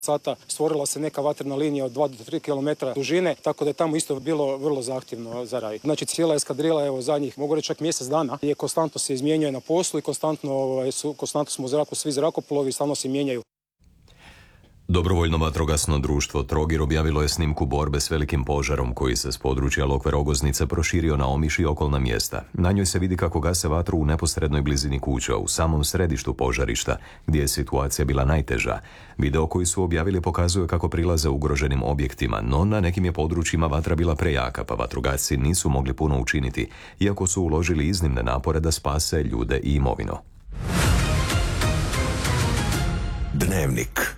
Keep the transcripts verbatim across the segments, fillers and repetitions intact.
sata stvorila se neka vatrena linija od dva do tri kilometra dužine, tako da je tamo isto bilo vrlo zahtjevno za raditi. Znači cijela eskadrila, evo zadnjih, mogu reći čak mjesec dana, je konstantno se izmjenjuje na poslu i konstantno, ovaj, su, konstantno smo u zraku, svi zrakoplovi stalno se mijenjaju. Dobrovoljno vatrogasno društvo Trogir objavilo je snimku borbe s velikim požarom koji se s područja Lokve Rogoznice proširio na Omiš i okolna mjesta. Na njoj se vidi kako gase vatru u neposrednoj blizini kuća, u samom središtu požarišta, gdje je situacija bila najteža. Video koji su objavili pokazuje kako prilaze ugroženim objektima, no na nekim je područjima vatra bila prejaka, pa vatrogasci nisu mogli puno učiniti, iako su uložili iznimne napore da spase ljude i imovinu. Dnevnik.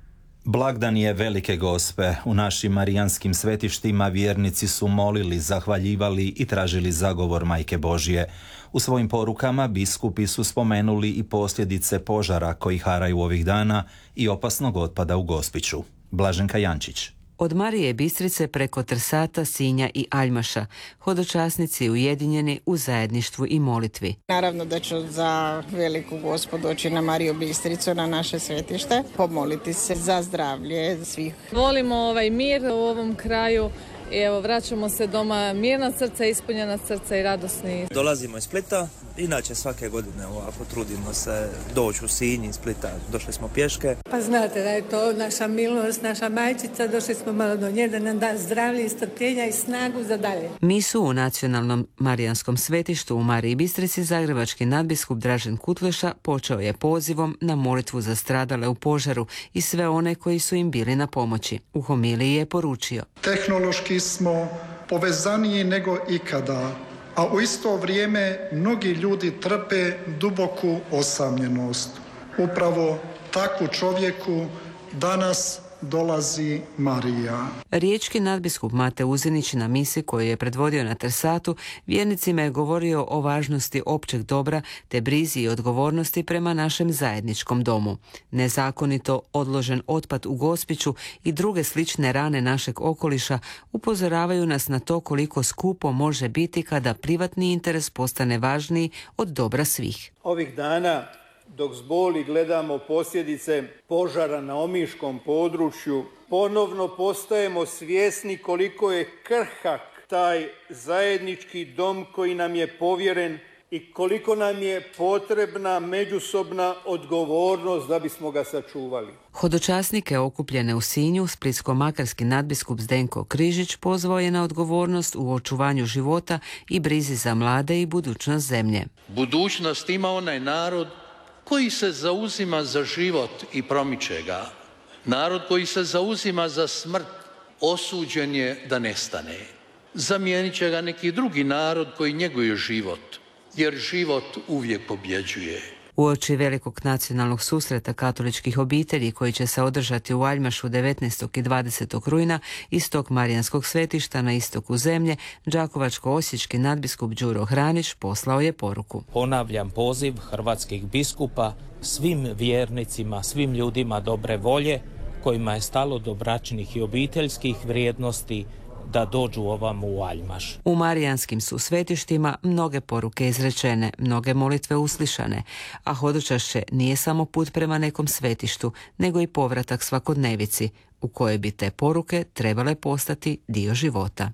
Blagdan je Velike Gospe. U našim marijanskim svetištima vjernici su molili, zahvaljivali i tražili zagovor Majke Božje. U svojim porukama biskupi su spomenuli i posljedice požara koji haraju ovih dana i opasnog otpada u Gospiću. Blaženka Jančić. Od Marije Bistrice preko Trsata, Sinja i Aljmaša, hodočasnici ujedinjeni u zajedništvu i molitvi. Naravno da ću za Veliku Gospu doći na Mariju Bistricu, na naše svetište, pomoliti se za zdravlje svih. Volimo ovaj mir u ovom kraju i evo vraćamo se doma mirna srca, ispunjena srca i radosni. Dolazimo iz Splita, inače svake godine ovako trudimo se doći u Sinj iz Splita, došli smo pješke. Pa znate da je to naša milost, naša majčica, došli smo malo do nje da nam da zdravlje, strpljenja i snagu za dalje. Misu u nacionalnom marijanskom svetištu u Mariji Bistrici zagrebački nadbiskup Dražen Kutleša počeo je pozivom na molitvu za stradale u požaru i sve one koji su im bili na pomoći. U homiliji je poručio: tehnološki smo povezaniji nego ikada, a u isto vrijeme mnogi ljudi trpe duboku osamljenost. Upravo takvu čovjeku danas dolazi Marija. Riječki nadbiskup Mate Uzinić na misi koju je predvodio na Trsatu vjernicima je govorio o važnosti općeg dobra te brizi i odgovornosti prema našem zajedničkom domu. Nezakonito odložen otpad u Gospiću i druge slične rane našeg okoliša upozoravaju nas na to koliko skupo može biti kada privatni interes postane važniji od dobra svih. Ovih dana dok s boli gledamo posljedice požara na omiškom području, ponovno postajemo svjesni koliko je krhak taj zajednički dom koji nam je povjeren i koliko nam je potrebna međusobna odgovornost da bismo ga sačuvali. Hodočasnike okupljene u Sinju splitsko-makarski nadbiskup Zdenko Križić pozvao je na odgovornost u očuvanju života i brizi za mlade i budućnost zemlje. Budućnost ima onaj narod koji se zauzima za život i promiče ga. Narod koji se zauzima za smrt osuđen je da nestane. Zamijenit će ga neki drugi narod koji njeguje život, jer život uvijek pobjeđuje. Uoči velikog nacionalnog susreta katoličkih obitelji koji će se održati u Aljmašu devetnaestog i dvadesetog rujna iz tog marijanskog svetišta na istoku zemlje, đakovačko-osječki nadbiskup Đuro Hranić poslao je poruku. Ponavljam poziv hrvatskih biskupa svim vjernicima, svim ljudima dobre volje kojima je stalo do bračnih i obiteljskih vrijednosti da dođu ovamo u Aljmaš. U marijanskim su svetištima mnoge poruke izrečene, mnoge molitve uslišane, a hodočašće nije samo put prema nekom svetištu, nego i povratak svakodnevici, u kojoj bi te poruke trebale postati dio života.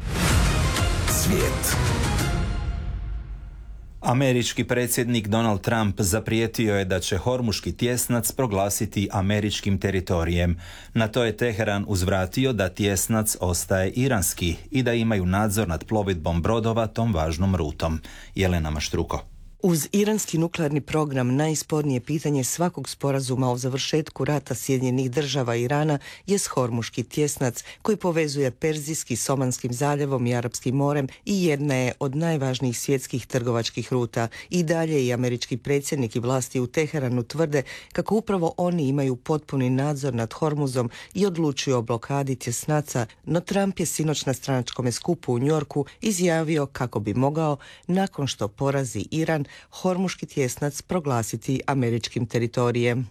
Svijet. Američki predsjednik Donald Trump zaprijetio je da će Hormuški tjesnac proglasiti američkim teritorijem. Na to je Teheran uzvratio da tjesnac ostaje iranski i da imaju nadzor nad plovidbom brodova tom važnom rutom. Jelena Maštruko. Uz iranski nuklearni program najspornije pitanje svakog sporazuma o završetku rata Sjedinjenih država i Irana je Hormuški tjesnac koji povezuje Perzijski s Omanskim zaljevom i Arapskim morem i jedna je od najvažnijih svjetskih trgovačkih ruta. I dalje i američki predsjednik i vlasti u Teheranu tvrde kako upravo oni imaju potpuni nadzor nad Hormuzom i odlučuju o blokadi tjesnaca, no Trump je sinoć na stranačkom skupu u Njorku izjavio kako bi mogao, nakon što porazi Iran, Hormuški tjesnac proglasiti američkim teritorijem.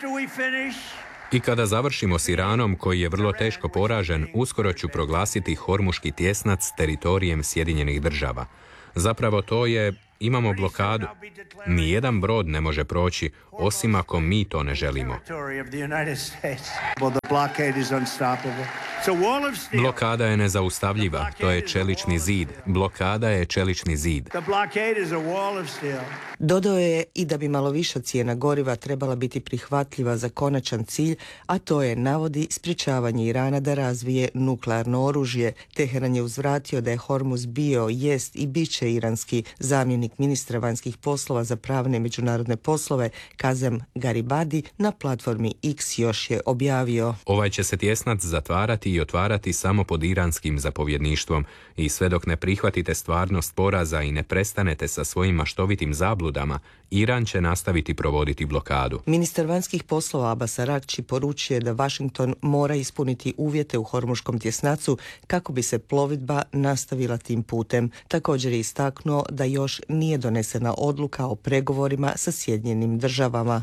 I kada završimo s Iranom, koji je vrlo teško poražen, uskoro ću proglasiti Hormuški tjesnac teritorijem Sjedinjenih država. Zapravo to je imamo blokadu. Nijedan brod ne može proći, osim ako mi to ne želimo. Blokada je nezaustavljiva, to je čelični zid. Blokada je čelični zid. Dodao je i da bi malo viša cijena goriva trebala biti prihvatljiva za konačan cilj, a to je, navodi, sprječavanje Irana da razvije nuklearno oružje. Teheran je uzvratio da je Hormuz bio, jest i bit će iranski. Zamjenik ministra vanjskih poslova za pravne i međunarodne poslove Kazem Garibadi na platformi X još je objavio: Ovaj će se tjesnac zatvarati i otvarati samo pod iranskim zapovjedništvom i sve dok ne prihvatite stvarnost poraza i ne prestanete sa svojim maštovitim zabludama, Iran će nastaviti provoditi blokadu. Ministar vanjskih poslova Abbas Araghchi poručuje da Washington mora ispuniti uvjete u Hormuškom tjesnacu kako bi se plovidba nastavila tim putem. Također je istaknuo da još nije donesena odluka o pregovorima sa Sjedinjenim državama.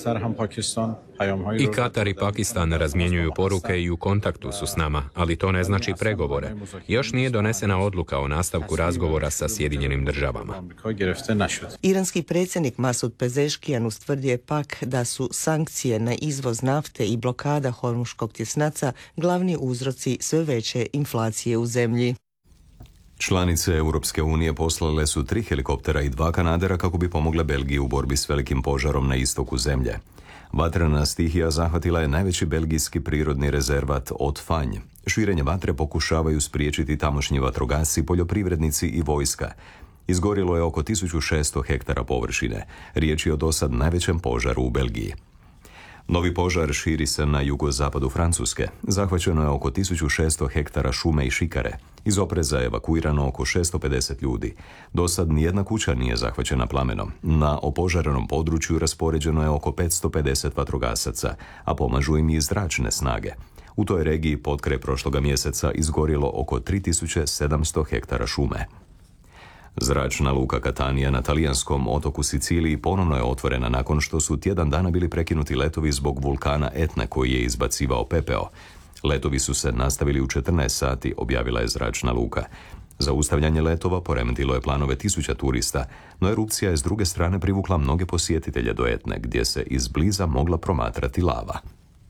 I Katar i Pakistan razmjenjuju poruke i u kontaktu su s nama, ali to ne znači pregovore. Još nije donesena odluka o nastavku razgovora sa Sjedinjenim državama. Iranski predsjednik Masud Pezeškijan ustvrdio je pak da su sankcije na izvoz nafte i blokada Hormuškog tjesnaca glavni uzroci sve veće inflacije u zemlji. Članice Europske unije poslale su tri helikoptera i dva kanadera kako bi pomogle Belgiji u borbi s velikim požarom na istoku zemlje. Vatrena stihija zahvatila je najveći belgijski prirodni rezervat Haute-Fagne. Širenje vatre pokušavaju spriječiti tamošnji vatrogasci, poljoprivrednici i vojska. Izgorilo je oko tisuću šesto hektara površine. Riječ je o dosad najvećem požaru u Belgiji. Novi požar širi se na jugozapadu Francuske. Zahvaćeno je oko tisuću šesto hektara šume i šikare. Iz opreza je evakuirano oko šesto pedeset ljudi. Dosad nijedna kuća nije zahvaćena plamenom. Na opožarenom području raspoređeno je oko petsto pedeset vatrogasaca, a pomažu im i zračne snage. U toj regiji potkraj prošloga mjeseca izgorilo oko tri tisuće sedamsto hektara šume. Zračna luka Catania na talijanskom otoku Siciliji ponovno je otvorena nakon što su tjedan dana bili prekinuti letovi zbog vulkana Etna koji je izbacivao pepeo. Letovi su se nastavili u četrnaest sati, objavila je zračna luka. Zaustavljanje letova poremetilo je planove tisuća turista, no erupcija je s druge strane privukla mnoge posjetitelje do Etne, gdje se izbliza mogla promatrati lava.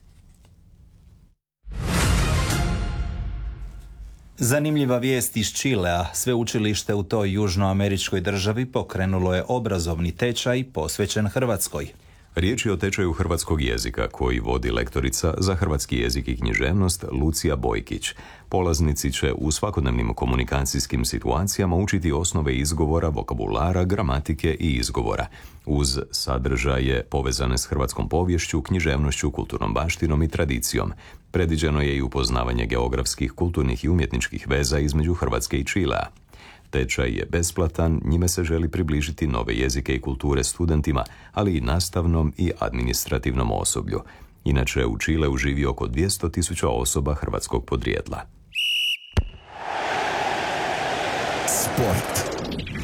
Zanimljiva vijest iz Čilea. Sveučilište u toj južnoameričkoj državi pokrenulo je obrazovni tečaj posvećen Hrvatskoj. Riječ je o tečaju hrvatskog jezika koji vodi lektorica za hrvatski jezik i književnost Lucija Bojkić. Polaznici će u svakodnevnim komunikacijskim situacijama učiti osnove izgovora, vokabulara, gramatike i izgovora, uz sadržaje povezane s hrvatskom poviješću, književnošću, kulturnom baštinom i tradicijom. Predviđeno je i upoznavanje geografskih, kulturnih i umjetničkih veza između Hrvatske i Čilea. Tečaj je besplatan, njime se želi približiti nove jezike i kulture studentima, ali i nastavnom i administrativnom osoblju. Inače, u Čileu živi oko dvjesto tisuća osoba hrvatskog podrijetla. Sport.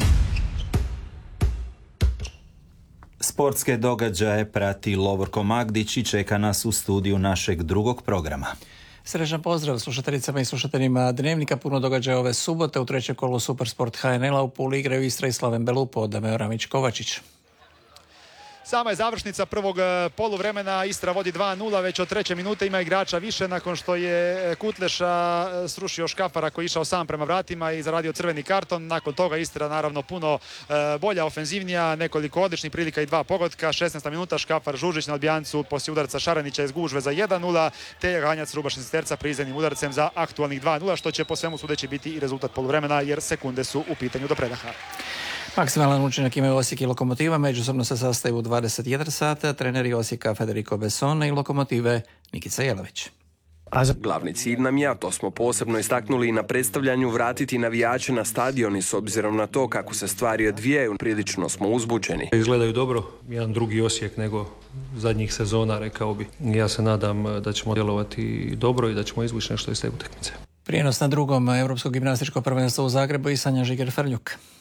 Sportske događaje prati Lovorko Magdić i čeka nas u studiju našeg drugog programa. Srećan pozdrav slušateljicama i slušateljima Dnevnika. Puno događaja ove subote. U trećem kolu Supersport H N L-a u Puli igraju Istra i Slaven Belupo. Dameo Ramić-Kovačić. Sama je završnica prvog poluvremena. Istra vodi dva nula, već od treće minute ima igrača više nakon što je Kutleša srušio Škafara koji je išao sam prema vratima i zaradio crveni karton. Nakon toga Istra naravno puno bolja, ofenzivnija, nekoliko odličnih prilika i dva pogotka. šesnaesta minuta Škafar Žužić na odbijancu poslije udarca Šaranića iz gužve za jedan nula, te Ganjac Rubašin Sterca prizemnim udarcem za aktualnih dva nula, što će po svemu sudeći biti i rezultat poluvremena jer sekunde su u pitanju do predaha. Maksimalan učinak imaju Osijek i Lokomotiva, međusobno se sastaju u dvadeset jedan sata, treneri Osijeka Federico Besson i Lokomotive Nikica Jelavić. Glavni cilj nam je, a to smo posebno istaknuli i na predstavljanju, vratiti navijače na stadion i s obzirom na to kako se stvari odvijaju, prilično smo uzbuđeni. Izgledaju dobro, jedan drugi Osijek nego zadnjih sezona, rekao bi. Ja se nadam da ćemo djelovati dobro i da ćemo izvući nešto iz te utakmice. Prijenos na drugom Europskog gimnastičkog prvenstva u Zagrebu i Sanja Žiger-Frljuk.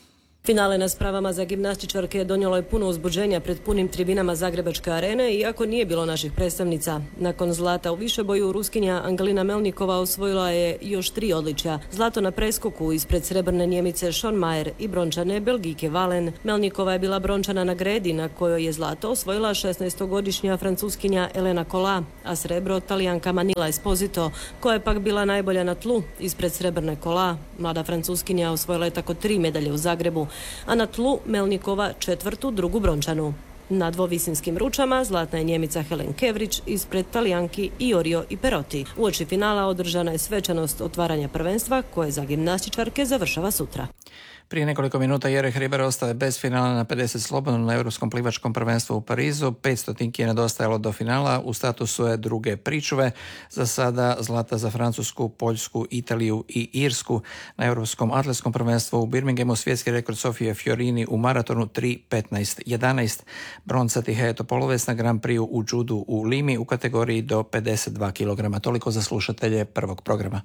Finale na spravama za gimnastičarke donijelo je puno uzbuđenja pred punim tribinama Zagrebačke arene, iako nije bilo naših predstavnica. Nakon zlata u višeboju, Ruskinja Angelina Melnikova osvojila je još tri odličja. Zlato na preskoku ispred srebrne Njemice Sean Mayer i brončane Belgijke Valen. Melnikova je bila brončana na gredi, na kojoj je zlato osvojila šesnaestogodišnja Francuskinja Elena Kola, a srebro Talijanka Manila Esposito, koja je pak bila najbolja na tlu ispred srebrne Kola. Mlada Francuskinja osvojila je tako tri medalje u Zagrebu, a na tlu Melnikova četvrtu, drugu brončanu. Na dvovisinskim ručama zlatna je Njemica Helen Kevrić ispred Talijanki Iorio i Perotti. Uoči finala održana je svečanost otvaranja prvenstva koje za gimnastičarke završava sutra. Prije nekoliko minuta Jereh Riber ostaje bez finala na pedeset slobodno na Europskom plivačkom prvenstvu u Parizu. petstotinki je nedostajalo do finala, u statusu je druge pričuve. Za sada zlata za Francusku, Poljsku, Italiju i Irsku. Na Europskom atletskom prvenstvu u Birminghamu svjetski rekord Sofije Fiorini u maratonu tri petnaest jedanaest. Bronca Tiheje Topoloves na Grand Prix u judu u Limi u kategoriji do pedeset dva kilograma. Toliko za slušatelje prvog programa.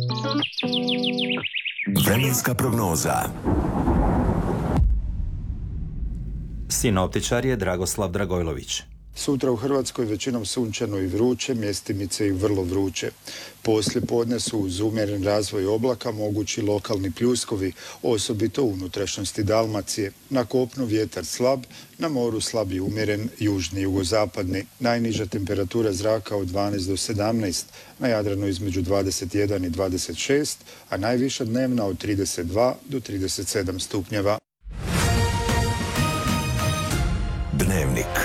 Vremenska prognoza. Sinoptičar je Dragoslav Dragojlović. Sutra u Hrvatskoj većinom sunčano i vruće, mjestimice i vrlo vruće. Poslije podne su uz umjeren razvoj oblaka mogući lokalni pljuskovi, osobito u unutrašnjosti Dalmacije. Na kopnu vjetar slab, na moru slab i umjeren južni jugozapadni. Najniža temperatura zraka od dvanaest do sedamnaest, na Jadranu između dvadeset jedan i dvadeset šest, a najviša dnevna od trideset dva do trideset sedam stupnjeva. Dnevnik.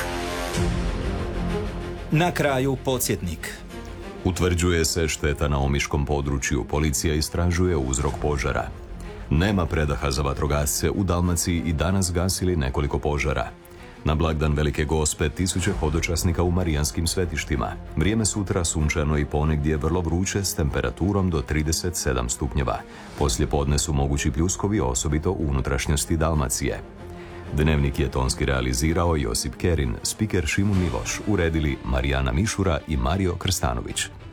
Na kraju podsjetnik. Utvrđuje se šteta na omiškom području. Policija istražuje uzrok požara. Nema predaha za vatrogasce. U Dalmaciji i danas gasili nekoliko požara. Na blagdan Velike Gospe tisuće hodočasnika u marijanskim svetištima. Vrijeme sutra sunčano i ponegdje vrlo vruće s temperaturom do trideset sedam stupnjeva. Poslije podne su mogući pljuskovi, osobito u unutrašnjosti Dalmacije. Dnevnik je tonski realizirao Josip Kerin, spiker Šimun Miloš, uredili Marijana Mišura i Mario Krstanović.